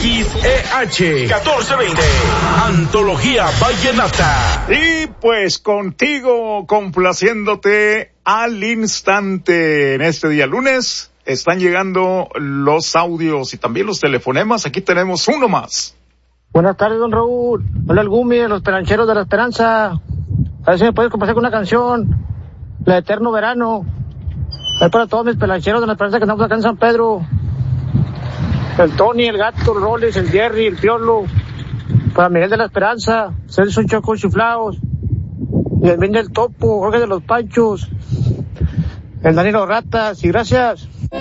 XEH 1420, Antología Vallenata. Y pues contigo, complaciéndote al instante. En este día lunes están llegando los audios y también los telefonemas. Aquí tenemos uno más. Buenas tardes, don Raúl. Hola, el Gumi de los Pelancheros de la Esperanza. A ver si me puedes complacer con una canción, la de Eterno Verano. Es para todos mis pelancheros de la Esperanza que estamos acá en San Pedro. El Tony, el Gato, el Roles, el Jerry, el Piolo. Para Miguel de la Esperanza, Celso Choco Chiflaos. Y el Ben del Topo, Jorge de los Panchos. El Danilo Ratas. Y gracias.